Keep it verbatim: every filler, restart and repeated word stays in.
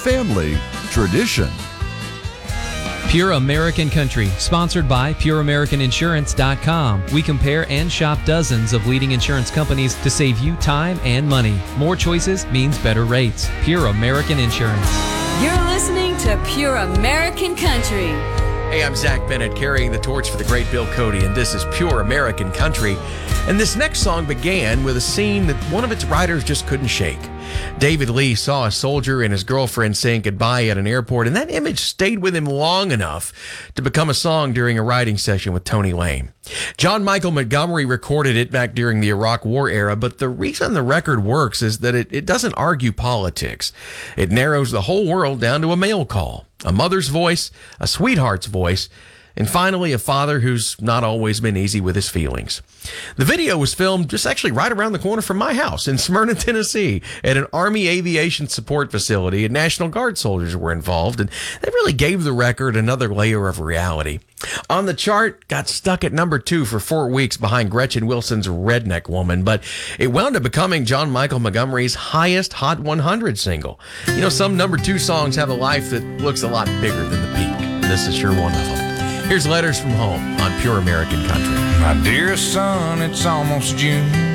family, tradition. Pure American Country, sponsored by Pure American Insurance dot com. We compare and shop dozens of leading insurance companies to save you time and money. More choices means better rates. Pure American Insurance. You're listening to Pure American Country. Hey, I'm Zach Bennett, carrying the torch for the great Bill Cody, and this is Pure American Country. And this next song began with a scene that one of its writers just couldn't shake. David Lee saw a soldier and his girlfriend saying goodbye at an airport, and that image stayed with him long enough to become a song during a writing session with Tony Lane. John Michael Montgomery recorded it back during the Iraq War era, but the reason the record works is that it, it doesn't argue politics. It narrows the whole world down to a mail call, a mother's voice, a sweetheart's voice, and finally, a father who's not always been easy with his feelings. The video was filmed just actually right around the corner from my house in Smyrna, Tennessee, at an Army Aviation Support Facility, and National Guard soldiers were involved, and they really gave the record another layer of reality. On the chart, got stuck at number two for four weeks behind Gretchen Wilson's Redneck Woman, but it wound up becoming John Michael Montgomery's highest Hot one hundred single. You know, some number two songs have a life that looks a lot bigger than the peak. This is sure one of them. Here's Letters from Home on Pure American Country. My dearest son, it's almost June.